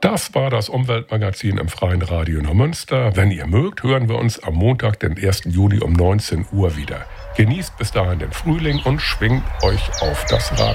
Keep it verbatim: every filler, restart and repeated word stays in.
Das war das Umweltmagazin im Freien Radio Neumünster. Wenn ihr mögt, hören wir uns am Montag, den ersten Juni um neunzehn Uhr wieder. Genießt bis dahin den Frühling und schwingt euch auf das Rad.